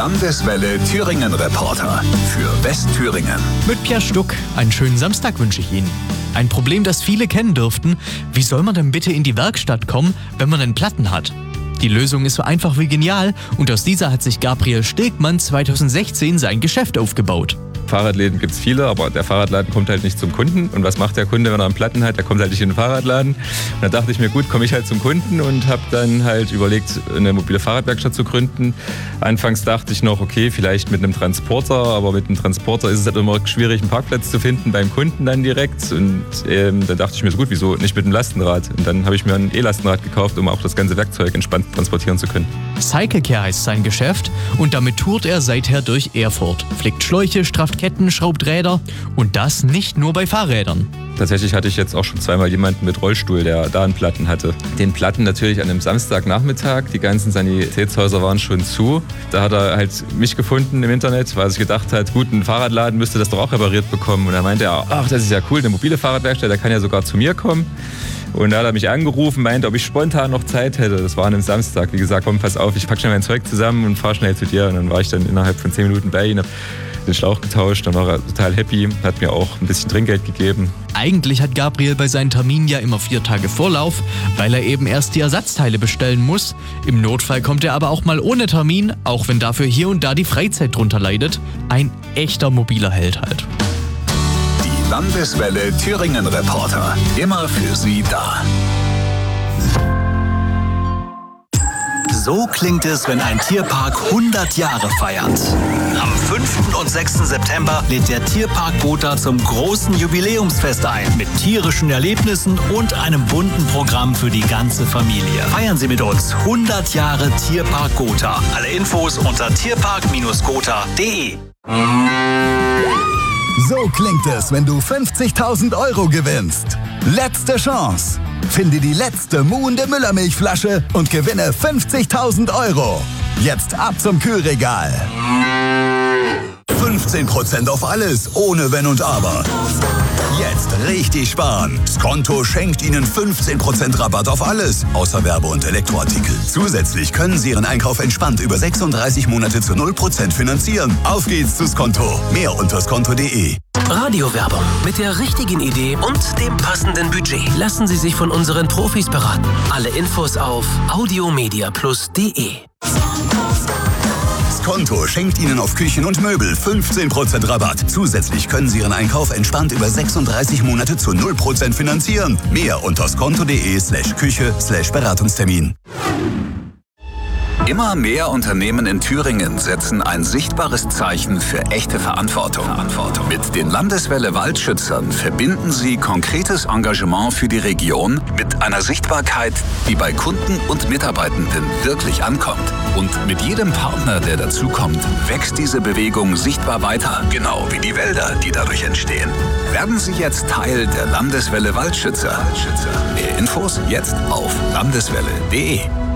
Landeswelle Thüringen Reporter für Westthüringen. Mit Pierre Stuck. Einen schönen Samstag wünsche ich Ihnen. Ein Problem, das viele kennen dürften. Wie soll man denn bitte in die Werkstatt kommen, wenn man einen Platten hat? Die Lösung ist so einfach wie genial und aus dieser hat sich Gabriel Stegmann 2016 sein Geschäft aufgebaut. Fahrradläden gibt es viele, aber der Fahrradladen kommt halt nicht zum Kunden. Und was macht der Kunde, wenn er einen Platten hat? Der kommt halt nicht in den Fahrradladen. Und da dachte ich mir, gut, komme ich halt zum Kunden und habe dann halt überlegt, eine mobile Fahrradwerkstatt zu gründen. Anfangs dachte ich noch, okay, vielleicht mit einem Transporter, aber mit einem Transporter ist es halt immer schwierig, einen Parkplatz zu finden beim Kunden dann direkt. Und dann dachte ich mir so, gut, wieso nicht mit einem Lastenrad? Und dann habe ich mir ein E-Lastenrad gekauft, um auch das ganze Werkzeug entspannt transportieren zu können. Cyclecare heißt sein Geschäft und damit tourt er seither durch Erfurt. Flickt Schläuche, strafft Ketten, schraubt Räder und das nicht nur bei Fahrrädern. Tatsächlich hatte ich jetzt auch schon zweimal jemanden mit Rollstuhl, der da einen Platten hatte. Den Platten natürlich an einem Samstagnachmittag. Die ganzen Sanitätshäuser waren schon zu. Da hat er halt mich gefunden im Internet, weil er sich gedacht hat, gut, ein Fahrradladen müsste das doch auch repariert bekommen. Und da meinte er, ach, das ist ja cool, eine mobile Fahrradwerkstatt, der kann ja sogar zu mir kommen. Und da hat er mich angerufen, meinte, ob ich spontan noch Zeit hätte. Das war an einem Samstag. Wie gesagt, komm, pass auf, ich packe schnell mein Zeug zusammen und fahre schnell zu dir. Und dann war ich dann innerhalb von 10 Minuten bei ihm, habe den Schlauch getauscht, dann war er total happy, hat mir auch ein bisschen Trinkgeld gegeben. Eigentlich hat Gabriel bei seinen Terminen ja immer 4 Tage Vorlauf, weil er eben erst die Ersatzteile bestellen muss. Im Notfall kommt er aber auch mal ohne Termin, auch wenn dafür hier und da die Freizeit drunter leidet. Ein echter mobiler Held halt. Die Landeswelle Thüringen Reporter, immer für Sie da. So klingt es, wenn ein Tierpark 100 Jahre feiert. Am 5. und 6. September lädt der Tierpark Gotha zum großen Jubiläumsfest ein. Mit tierischen Erlebnissen und einem bunten Programm für die ganze Familie. Feiern Sie mit uns 100 Jahre Tierpark Gotha. Alle Infos unter tierpark-gotha.de. So klingt es, wenn du 50.000 € gewinnst. Letzte Chance. Finde die letzte muhende Müllermilchflasche und gewinne 50.000 €. Jetzt ab zum Kühlregal. 15% auf alles, ohne Wenn und Aber. Jetzt richtig sparen. Skonto schenkt Ihnen 15% Rabatt auf alles, außer Werbe- und Elektroartikel. Zusätzlich können Sie Ihren Einkauf entspannt über 36 Monate zu 0% finanzieren. Auf geht's zu Skonto. Mehr unter skonto.de. Radiowerbung mit der richtigen Idee und dem passenden Budget. Lassen Sie sich von unseren Profis beraten. Alle Infos auf audiomediaplus.de. Skonto schenkt Ihnen auf Küchen und Möbel 15% Rabatt. Zusätzlich können Sie Ihren Einkauf entspannt über 36 Monate zu 0% finanzieren. Mehr unter skonto.de/Küche/Beratungstermin. Immer mehr Unternehmen in Thüringen setzen ein sichtbares Zeichen für echte Verantwortung. Mit den Landeswelle Waldschützern verbinden sie konkretes Engagement für die Region mit einer Sichtbarkeit, die bei Kunden und Mitarbeitenden wirklich ankommt. Und mit jedem Partner, der dazukommt, wächst diese Bewegung sichtbar weiter, genau wie die Wälder, die dadurch entstehen. Werden Sie jetzt Teil der Landeswelle Waldschützer. Mehr Infos jetzt auf landeswelle.de.